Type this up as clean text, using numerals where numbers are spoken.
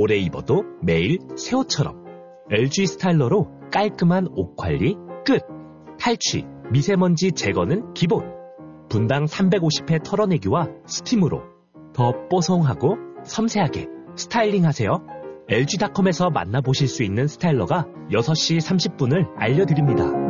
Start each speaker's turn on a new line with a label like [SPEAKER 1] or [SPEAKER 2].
[SPEAKER 1] 오래 입어도 매일 새 옷처럼. LG 스타일러로 깔끔한 옷 관리 끝. 탈취, 미세먼지 제거는 기본. 분당 350회 털어내기와 스팀으로 더 뽀송하고 섬세하게 스타일링하세요. LG닷컴에서 만나보실 수 있는 스타일러가 6시 30분을 알려드립니다.